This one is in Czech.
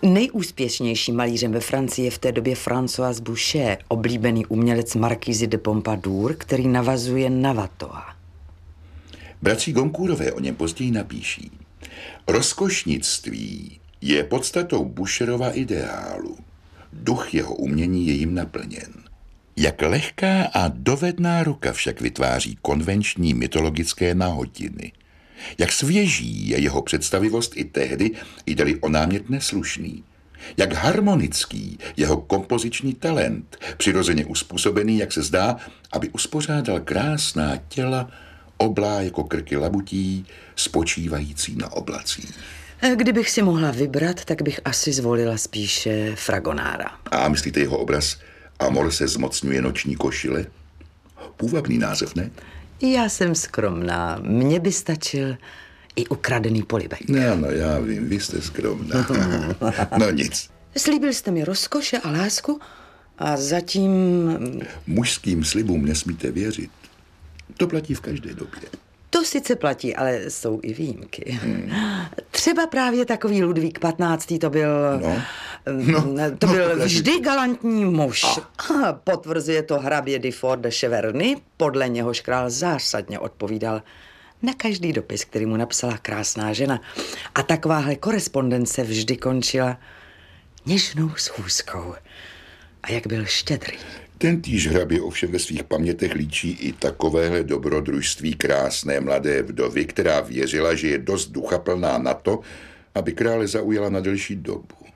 Nejúspěšnějším malířem ve Francii je v té době François Boucher, oblíbený umělec Marquise de Pompadour, který navazuje na Watteauta. Bratři Goncourtové o něm později napíší. Rozkošnictví je podstatou Boucherova ideálu. Duch jeho umění je jim naplněn. Jak lehká a dovedná ruka však vytváří konvenční mytologické náhodiny. Jak svěží je jeho představivost i tehdy, jde-li o námět neslušný. Jak harmonický jeho kompoziční talent, přirozeně uspůsobený, jak se zdá, aby uspořádal krásná těla, oblá jako krky labutí, spočívající na oblacích. Kdybych si mohla vybrat, tak bych asi zvolila spíše Fragonára. A myslíte jeho obraz Amor se zmocňuje noční košile? Půvabný název, ne? Já jsem skromná. Mně by stačil i ukradený polibek. No, já vím, vy jste skromná. No nic. Slíbil jste mi rozkoše a lásku a zatím... Mužským slibům nesmíte věřit. To platí v každé době. To sice platí, ale jsou i výjimky. Třeba právě takový Ludvík XV. To byl... To byl vždy galantní muž. A potvrzuje to hrabě Dufort de Cheverny, podle něhož král zásadně odpovídal na každý dopis, který mu napsala krásná žena. A takováhle korespondence vždy končila něžnou schůzkou. A jak byl štědrý. Tentýž hrabě ovšem ve svých pamětech líčí i takovéhle dobrodružství krásné mladé vdovy, která věřila, že je dost duchaplná na to, aby krále zaujala na delší dobu.